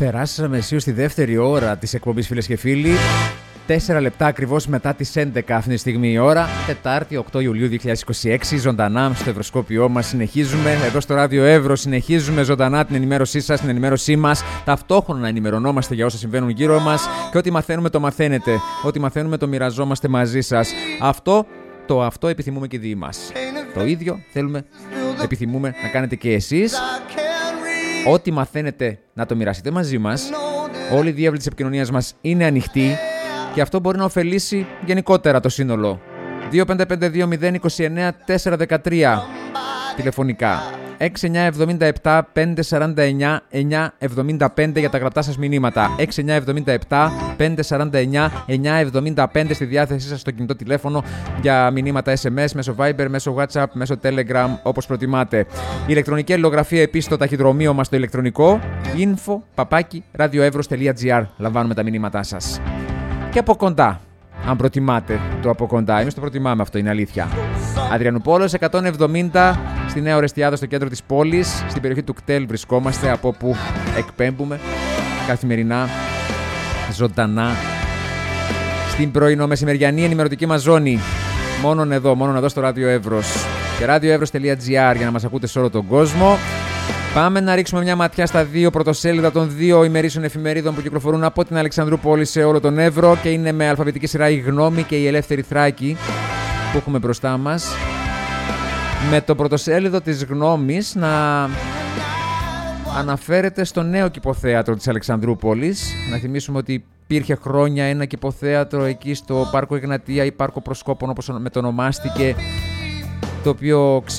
Περάσαμε αισίως στη δεύτερη ώρα της εκπομπής, φίλες και φίλοι. 4 λεπτά ακριβώς μετά τις 11 αυτή τη στιγμή η ώρα. Τετάρτη, 8 Ιουλίου 2026, ζωντανά στο ευρωσκόπιό μας. Συνεχίζουμε εδώ στο Ράδιο Εύρω. Συνεχίζουμε ζωντανά την ενημέρωσή σας, την ενημέρωσή μας. Ταυτόχρονα να ενημερωνόμαστε για όσα συμβαίνουν γύρω μας. Και ό,τι μαθαίνουμε το μαθαίνετε. Ό,τι μαθαίνουμε το μοιραζόμαστε μαζί σας. Αυτό επιθυμούμε και οι δύο μας. Το ίδιο επιθυμούμε να κάνετε και εσείς. Ό,τι μαθαίνετε να το μοιραστείτε μαζί μας. Όλη η διεύλη της επικοινωνίας μας είναι ανοιχτή και αυτό μπορεί να ωφελήσει γενικότερα το σύνολο. 2552-029-413 τηλεφωνικά. 6977 549 975 για τα γραπτά σας μηνύματα. 6977 549 975 στη διάθεσή σας στο κινητό τηλέφωνο για μηνύματα SMS, μέσω Viber, μέσω WhatsApp, μέσω Telegram, όπως προτιμάτε. Η ηλεκτρονική αλληλογραφία επίσης στο ταχυδρομείο μας το ηλεκτρονικό info@radioevros.gr. Λαμβάνουμε τα μηνύματά σας. Και από κοντά, αν προτιμάτε το από κοντά, εμείς το προτιμάμε, αυτό είναι αλήθεια. Αδριανουπόλεως 170 στη Νέα Ορεστιάδα, στο κέντρο της πόλης, στην περιοχή του ΚΤΕΛ βρισκόμαστε, από όπου εκπέμπουμε καθημερινά, ζωντανά, στην πρωινομεσημεριανή ενημερωτική μας ζώνη. Μόνον εδώ στο Ράδιο Εύρος και radioevros.gr για να μας ακούτε σε όλο τον κόσμο. Πάμε να ρίξουμε μια ματιά στα δύο πρωτοσέλιδα των δύο ημερήσεων εφημερίδων που κυκλοφορούν από την Αλεξανδρούπολη σε όλο τον Εύρο και είναι με αλφαβητική σειρά η Γνώμη και η Ελεύθερη Θράκη που έχουμε μπροστά μας. Με το πρωτοσέλιδο της Γνώμης να αναφέρεται στο νέο κηποθέατρο της Αλεξανδρούπολης. Να θυμίσουμε ότι υπήρχε χρόνια ένα κηποθέατρο εκεί στο Πάρκο Εγνατία ή Πάρκο Προσκόπων, όπως μετονομάστηκε, το οποίο